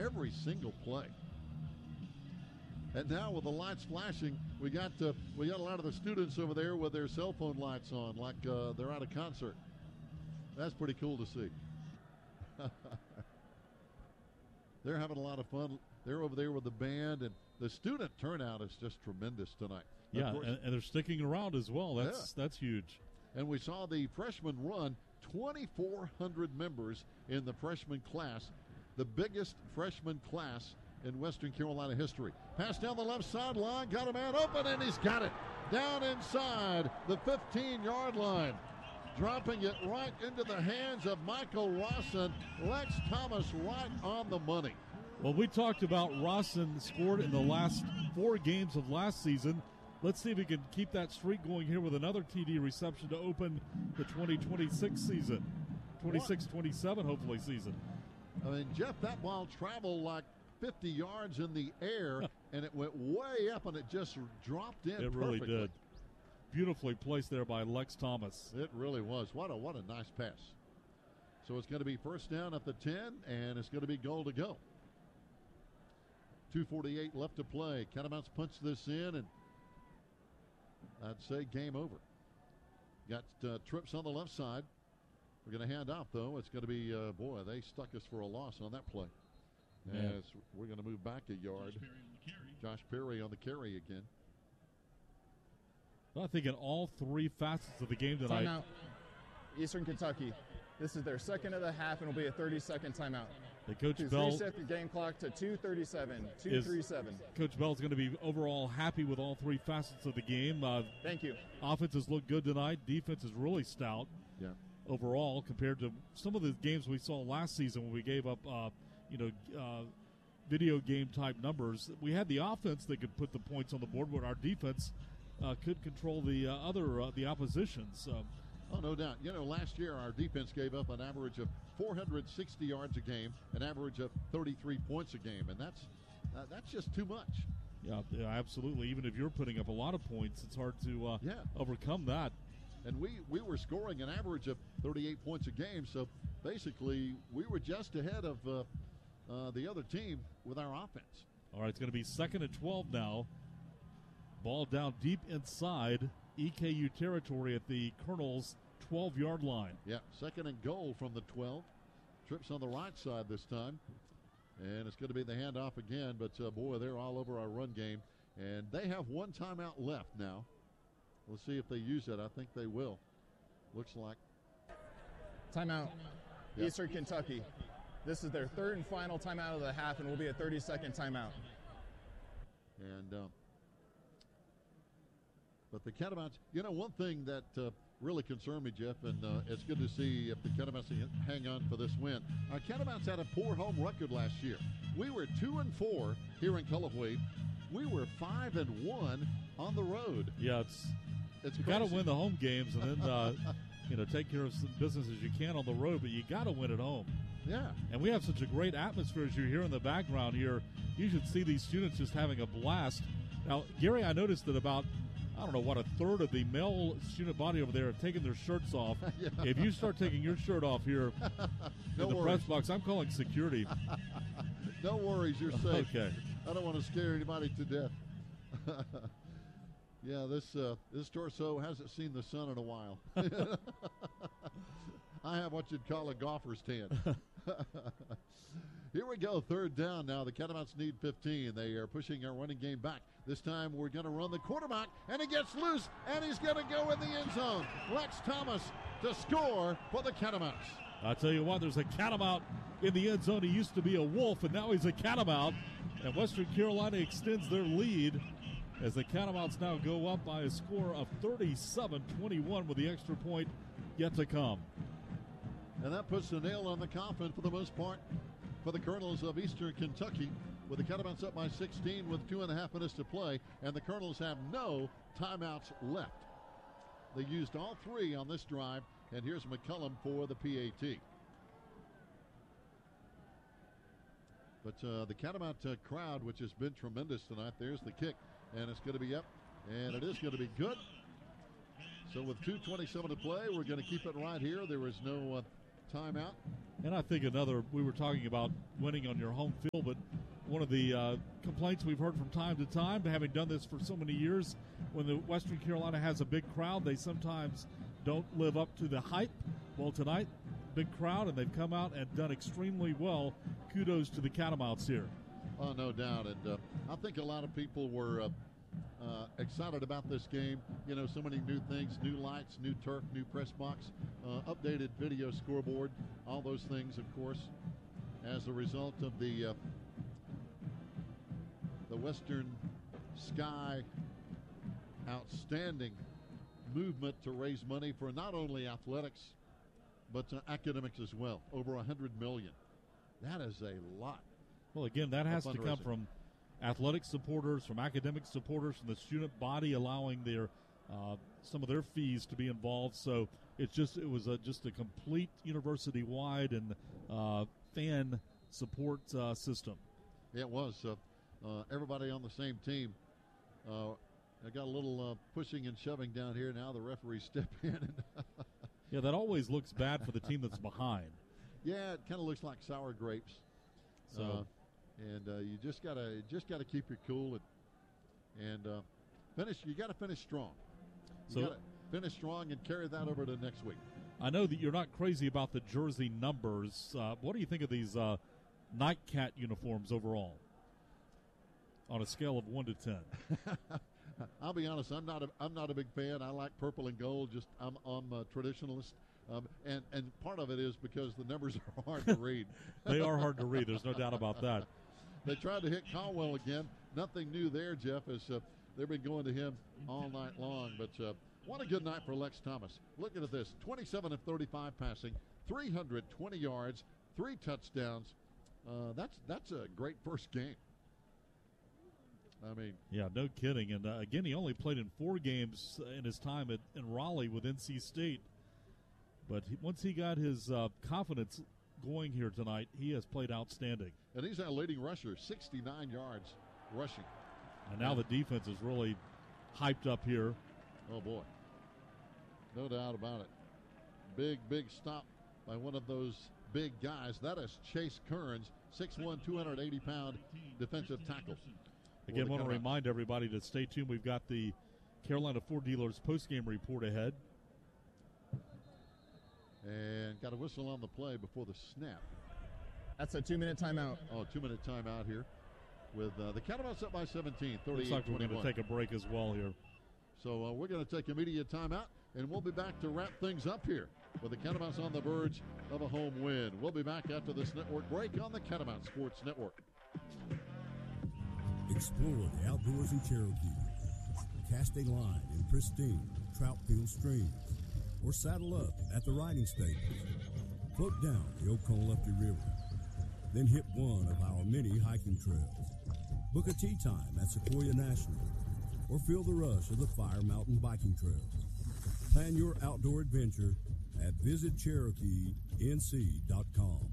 every single play. And now with the lights flashing, we got a lot of the students over there with their cell phone lights on, like they're at a concert. That's pretty cool to see. They're having a lot of fun. They're over there with the band, and the student turnout is just tremendous tonight. Yeah, and they're sticking around as well. That's huge. And we saw the freshmen run 2,400 members in the freshman class, the biggest freshman class in Western Carolina history. Pass down the left sideline, got a man open, and he's got it down inside the 15-yard line. Dropping it right into the hands of Michael Rawson. Lex Thomas right on the money. Well, we talked about Rawson scored in the last 4 games of last season. Let's see if we can keep that streak going here with another TD reception to open the 2026 season. 26-27, hopefully, season. I mean, Jeff, that ball traveled like 50 yards in the air, and it went way up, and it just dropped in It perfectly. really did. Beautifully placed there by Lex Thomas. It really was. What a nice pass. So it's going to be first down at the 10, and it's going to be goal to go. 2:48 left to play. Catamounts punch this in, and I'd say game over. Got trips on the left side. We're going to hand off, though. It's going to be, they stuck us for a loss on that play. As we're going to move back a yard. Josh Perry on the carry again. I think in all 3 facets of the game tonight. Timeout. Eastern Kentucky. This is their second of the half, and it'll be a 30-second timeout. The Coach to Bell reset the game clock to 2:37. 2:37. Coach Bell's going to be overall happy with all 3 facets of the game. Thank you. Offenses look good tonight. Defense is really stout. Yeah. Overall, compared to some of the games we saw last season when we gave up, video game type numbers. We had the offense that could put the points on the board, but our defense could control the opposition. So. Oh, no doubt. Last year our defense gave up an average of 460 yards a game, an average of 33 points a game, and that's just too much. Yeah, absolutely. Even if you're putting up a lot of points, it's hard to overcome that. And we were scoring an average of 38 points a game, so basically we were just ahead of the other team with our offense. All right, it's going to be 2nd and 12 now. Ball down deep inside EKU territory at the Colonel's 12-yard line. Yeah, 2nd and goal from the 12. Trips on the right side this time. And it's going to be the handoff again, but they're all over our run game. And they have 1 timeout left now. We'll see if they use it. I think they will. Looks like. Timeout. Yep. Eastern Kentucky. This is their 3rd and final timeout of the half, and will be a 30-second timeout. And but the Catamounts, one thing that really concerned me, Jeff, and it's good to see if the Catamounts hang on for this win. Our Catamounts had a poor home record last year. We were 2-4 here in Cullowhee. We were 5-1 on the road. Yeah, it's you got to win the home games and then take care of some business as you can on the road, but you got to win at home. Yeah. And we have such a great atmosphere as you hear in the background here. You should see these students just having a blast. Now, Gary, I noticed that about, a third of the male student body over there have taken their shirts off. Yeah. If you start taking your shirt off here in the press box, I'm calling security. No worries, you're safe. Okay. I don't want to scare anybody to death. Yeah, this torso hasn't seen the sun in a while. I have what you'd call a golfer's tan. Here we go, 3rd down now. The Catamounts need 15. They are pushing our running game back. This time we're going to run the quarterback, and he gets loose, and he's going to go in the end zone. Lex Thomas to score for the Catamounts. I'll tell you what, there's a Catamount in the end zone. He used to be a Wolf, and now he's a Catamount. And Western Carolina extends their lead as the Catamounts now go up by a score of 37-21 with the extra point yet to come. And that puts the nail on the coffin for the most part for the Colonels of Eastern Kentucky, with the Catamounts up by 16 with 2.5 minutes to play, and the Colonels have no timeouts left. They used all 3 on this drive, and here's McCullum for the PAT. But the Catamount crowd, which has been tremendous tonight, there's the kick, and it's going to be up, and it is going to be good. So with 2:27 to play, we're going to keep it right here. There is no timeout. And I think we were talking about winning on your home field. But one of the complaints we've heard from time to time, having done this for so many years, when the Western Carolina has a big crowd, they sometimes don't live up to the hype. Well, tonight, big crowd, and they've come out and done extremely well. Kudos to the Catamounts here. Oh, no doubt. And I think a lot of people were excited about this game. You know, so many new things, new lights, new turf, new press box, updated video scoreboard, all those things, of course, as a result of the Western Sky outstanding movement to raise money for not only athletics, but academics as well. Over $100 million. That is a lot. Well, again, that has to come from athletic supporters, from academic supporters, from the student body allowing their some of their fees to be involved. So it was just a complete university-wide and fan support system. Yeah, it was. Everybody on the same team. I got a little pushing and shoving down here. Now the referees step in. Yeah, that always looks bad for the team that's behind. Yeah, it kind of looks like sour grapes. So. You just gotta keep your cool and finish. You got to finish strong. You got to finish strong and carry that over to next week. I know that you're not crazy about the jersey numbers. What do you think of these Nightcat uniforms overall? On a scale of 1 to 10. I'll be honest. I'm not a big fan. I like purple and gold. I'm a traditionalist. And part of it is because the numbers are hard to read. They are hard to read. There's no doubt about that. They tried to hit Caldwell again. Nothing new there, Jeff, as they've been going to him all night long. But what a good night for Lex Thomas. Look at this, 27 of 35 passing, 320 yards, 3 touchdowns. That's a great first game. I mean, yeah, no kidding. And again, he only played in 4 games in his time in Raleigh with NC State. But once he got his confidence going here tonight, he has played outstanding. And he's our leading rusher, 69 yards rushing. And now the defense is really hyped up here. Oh, boy. No doubt about it. Big stop by one of those big guys. That is Chase Kearns, 6'1", 280-pound defensive tackle. Again, I want to remind everybody to stay tuned. We've got the Carolina Ford Dealers postgame report ahead. And got a whistle on the play before the snap. That's a 2-minute timeout. Oh, 2-minute timeout here. With the Catamounts up by 17, 38-21. Looks like we're going to take a break as well here. So we're going to take immediate timeout, and we'll be back to wrap things up here with the Catamounts on the verge of a home win. We'll be back after this network break on the Catamount Sports Network. Explore the outdoors in Cherokee. Cast a line in pristine Troutfield streams, or saddle up at the riding stables. Float down the Okolipty River. Then hit one of our many hiking trails. Book a tee time at Sequoia National, or feel the rush of the Fire Mountain biking trails. Plan your outdoor adventure at visitcherokeenc.com.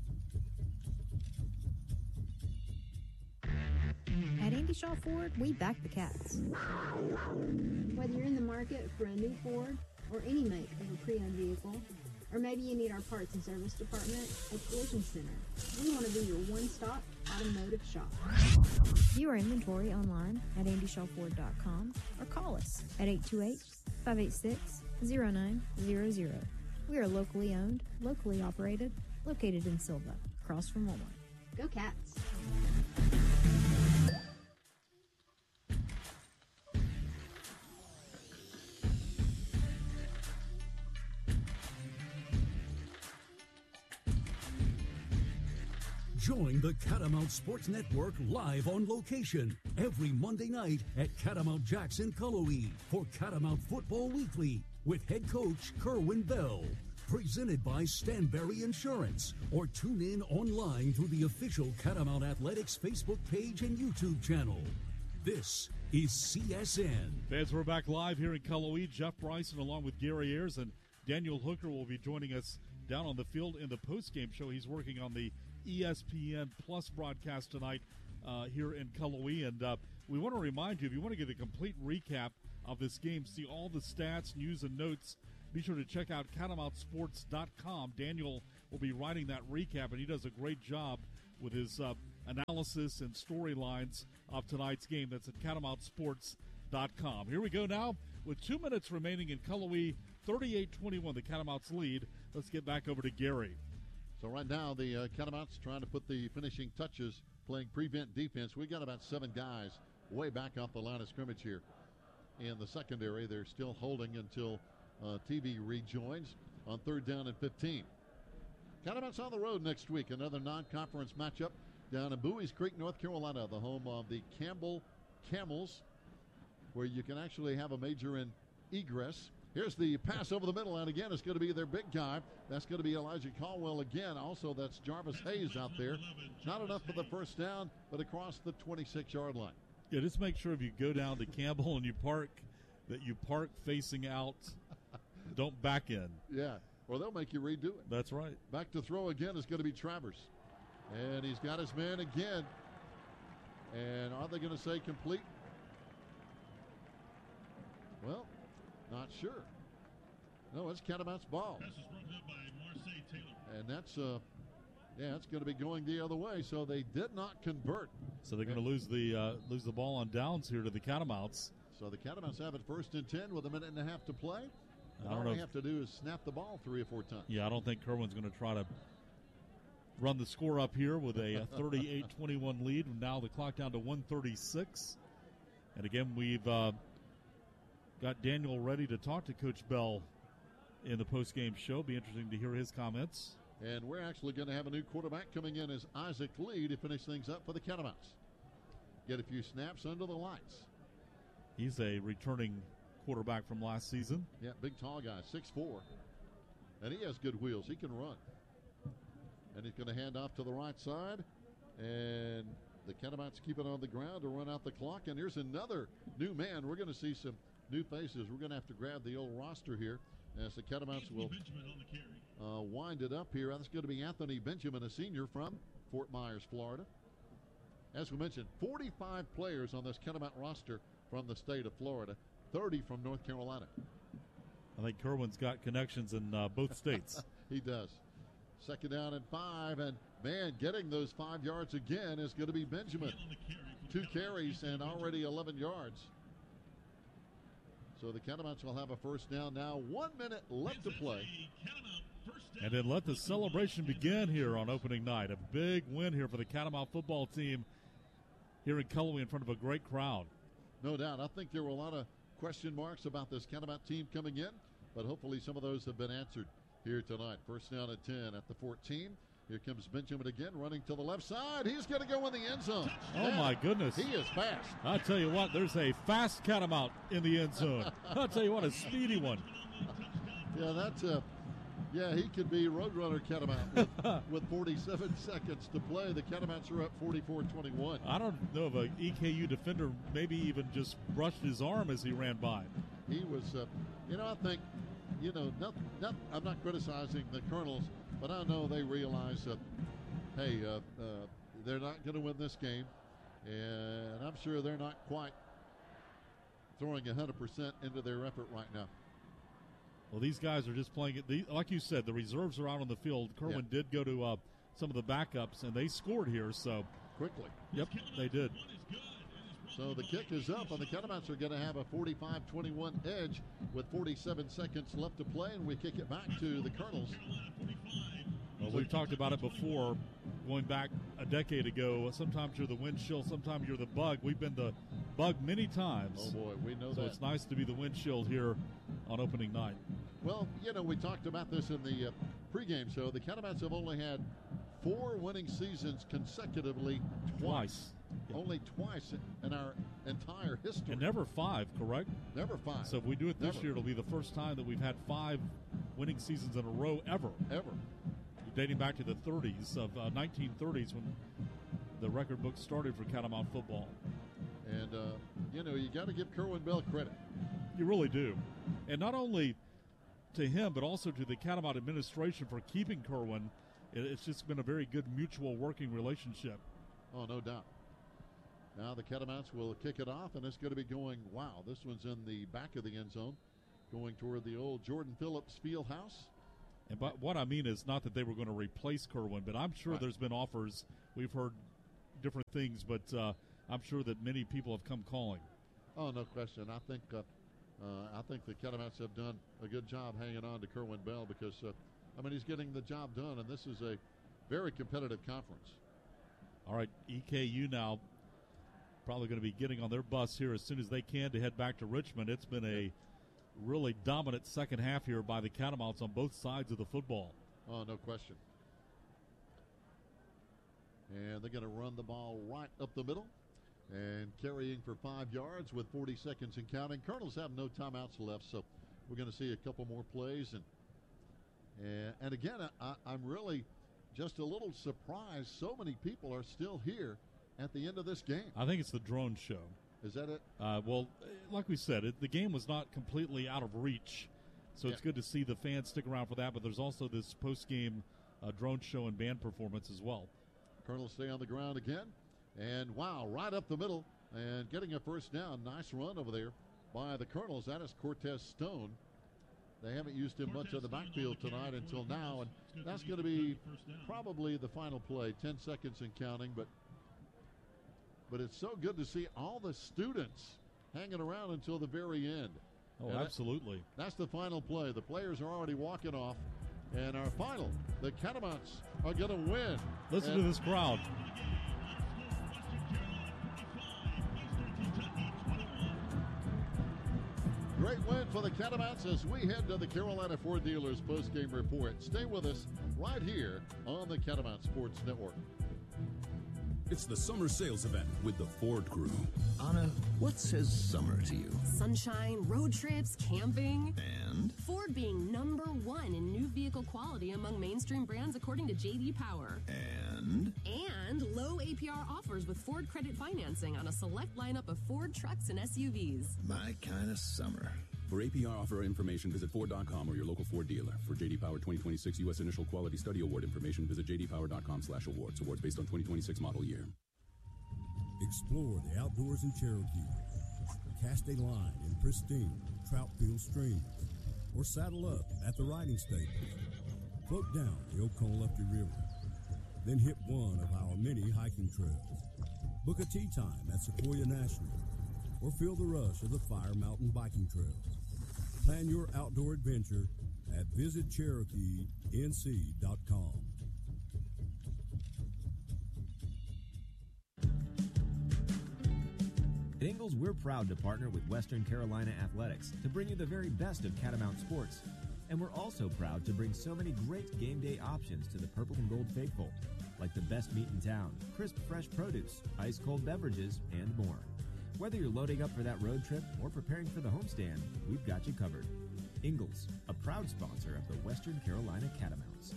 At Andy Shaw Ford, we back the Cats. Whether you're in the market for a new Ford or any make of a pre-owned vehicle, or maybe you need our parts and service department at Collision Center, we want to be your one-stop automotive shop. View our inventory online at andyshawford.com or call us at 828-586-0900. We are locally owned, locally operated, located in Silva, across from Walmart. Go Cats! Join the Catamount Sports Network live on location every Monday night at Catamount Jackson Cullowhee for Catamount Football Weekly with head coach Kerwin Bell. Presented by Stanberry Insurance, or tune in online through the official Catamount Athletics Facebook page and YouTube channel. This is CSN. Fans, we're back live here in Cullowhee. Jeff Bryson along with Gary Ayers and Daniel Hooker will be joining us down on the field in the postgame show. He's working on the ESPN Plus broadcast tonight here in Cullowhee. And we want to remind you, if you want to get a complete recap of this game, see all the stats, news, and notes, be sure to check out CatamountSports.com. Daniel will be writing that recap, and he does a great job with his analysis and storylines of tonight's game. That's at CatamountsSports.com. Here we go now with 2 minutes remaining in Cullowhee, 38-21. The Catamounts lead. Let's get back over to Gary. So right now the Catamounts trying to put the finishing touches, playing prevent defense. We got about 7 guys way back off the line of scrimmage here in the secondary. They're still holding until TV rejoins on 3rd down and 15. Catamounts on the road next week. Another non-conference matchup down in Bowie's Creek, North Carolina, the home of the Campbell Camels, where you can actually have a major in egress. Here's the pass over the middle, and again, it's going to be their big guy. That's going to be Elijah Caldwell again. Also, that's Jarvis Hayes out there. Not enough for the first down, but across the 26-yard line. Yeah, just make sure if you go down to Campbell and you park, that you park facing out. Don't back in. Yeah, or they'll make you redo it. That's right. Back to throw again is going to be Travers. And he's got his man again. And are they going to say complete? Well, not sure. No, it's Catamounts ball. And that's it's going to be going the other way. So they did not convert. So they're going to lose the ball on downs here to the Catamounts. So the Catamounts have it 1st and 10 with a minute and a half to play. And all they have to do is snap the ball 3 or 4 times. Yeah, I don't think Kerwin's going to try to run the score up here with a 38-21 lead. Now the clock down to 1:36. And again, we've got Daniel ready to talk to Coach Bell in the postgame show. Be interesting to hear his comments. And we're actually going to have a new quarterback coming in as Isaac Lee to finish things up for the Catamounts. Get a few snaps under the lights. He's a returning quarterback from last season. Yeah, big tall guy, 6'4". And he has good wheels. He can run. And he's going to hand off to the right side. And the Catamounts keep it on the ground to run out the clock. And here's another new man. We're going to see some new faces. We're going to have to grab the old roster here as the Catamounts will wind it up here. That's going to be Anthony Benjamin, a senior from Fort Myers, Florida. As we mentioned, 45 players on this Catamount roster from the state of Florida, 30 from North Carolina. I think Kerwin's got connections in both states. He does. 2nd down and 5, and man, getting those 5 yards again is going to be Benjamin. 2 carries and already 11 yards. So the Catamounts will have a first down now. 1 minute left to play. And then let the celebration begin here on opening night. A big win here for the Catamount football team here in Cullowhee in front of a great crowd. No doubt. I think there were a lot of question marks about this Catamount team coming in, but hopefully some of those have been answered here tonight. First down at 10 at the 14. Here comes Benjamin again, running to the left side. He's going to go in the end zone. Oh, my goodness. He is fast. I'll tell you what, there's a fast Catamount in the end zone. I'll tell you what, a speedy one. Yeah, that's he could be Roadrunner Catamount with 47 seconds to play. The Catamounts are up 44-21. I don't know if an EKU defender maybe even just brushed his arm as he ran by. He was, I think, I'm not criticizing the Colonels, but I know they realize that, hey, they're not going to win this game, and I'm sure they're not quite throwing 100% into their effort right now. Well, these guys are just playing it. Like you said, the reserves are out on the field. Kerwin did go to some of the backups, and they scored here. So quickly. Yep, they did. So the kick is up, and the Catamounts are going to have a 45-21 edge with 47 seconds left to play, and we kick it back to the Colonels. Well, we've talked about it before, going back a decade ago. Sometimes you're the wind chill, sometimes you're the bug. We've been the bug many times. Oh, boy, we know that. So it's nice to be the windshield here on opening night. Well, we talked about this in the pregame show. The Catamounts have only had 4 winning seasons consecutively twice. Yep. Only twice in our entire history. And never 5, correct? Never 5. So if we do it this year, it'll be the first time that we've had 5 winning seasons in a row ever. Dating back to the 30s of 1930s when the record book started for Catamount football. And, you got to give Kerwin Bell credit. You really do. And not only to him, but also to the Catamount administration for keeping Kerwin. It's just been a very good mutual working relationship. Oh, no doubt. Now the Catamounts will kick it off, and it's going to be going, this one's in the back of the end zone, going toward the old Jordan Phillips Fieldhouse. And but what I mean is not that they were going to replace Kerwin, but I'm sure there's been offers. We've heard different things, but I'm sure that many people have come calling. Oh, no question. I think the Catamounts have done a good job hanging on to Kerwin Bell because, he's getting the job done, and this is a very competitive conference. All right, EKU now probably going to be getting on their bus here as soon as they can to head back to Richmond. It's been a really dominant second half here by the Catamounts on both sides of the football. Oh, no question. And they're going to run the ball right up the middle and carrying for 5 yards with 40 seconds and counting. Colonels have no timeouts left, so we're going to see a couple more plays. And again, I'm really just a little surprised so many people are still here at the end of this game. I think it's the drone show. Is that it? Well, like we said, the game was not completely out of reach, so it's good to see the fans stick around for that, but there's also this post-game drone show and band performance as well. Colonels stay on the ground again, and wow, right up the middle and getting a first down. Nice run over there by the Colonels. That is Cortez Stone. They haven't used him much of the backfield tonight until now, and that's going to be probably the final play, 10 seconds and counting, but it's so good to see all the students hanging around until the very end. Oh, and absolutely. That's the final play. The players are already walking off, and our final, the Catamounts are going to win. Listen to this crowd. Great win for the Catamounts as we head to the Carolina Ford Dealers post-game report. Stay with us right here on the Catamount Sports Network. It's the summer sales event with the Ford Crew. Anna, what says summer to you? Sunshine, road trips, camping. And? Ford being #1 in new vehicle quality among mainstream brands according to J.D. Power. And? And low APR offers with Ford credit financing on a select lineup of Ford trucks and SUVs. My kind of summer. For APR offer information, visit Ford.com or your local Ford dealer. For J.D. Power 2026 U.S. Initial Quality Study Award information, visit jdpower.com/awards. Awards based on 2026 model year. Explore the outdoors in Cherokee. Cast a line in pristine Troutfield streams, or saddle up at the riding stables. Float down the Oconaluftee River. Then hit one of our many hiking trails. Book a tee time at Sequoia National, or feel the rush of the Fire Mountain biking trails. Plan your outdoor adventure at visitcherokeenc.com. At Ingles, we're proud to partner with Western Carolina Athletics to bring you the very best of Catamount sports. And we're also proud to bring so many great game day options to the Purple and Gold faithful, like the best meat in town, crisp fresh produce, ice-cold beverages, and more. Whether you're loading up for that road trip or preparing for the homestand, we've got you covered. Ingles, a proud sponsor of the Western Carolina Catamounts.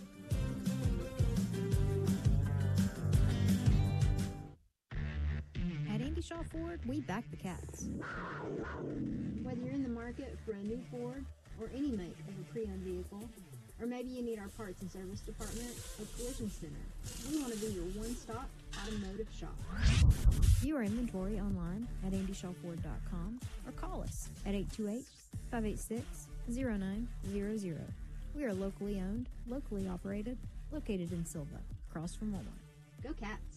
At Andy Shaw Ford, we back the Cats. Whether you're in the market for a new Ford or any make of a pre-owned vehicle, or maybe you need our parts and service department at Collision Center, we want to be your one-stop automotive shop. View our inventory online at AndyShawFord.com or call us at 828-586-0900. We are locally owned, locally operated, located in Silva, across from Walmart. Go Cats!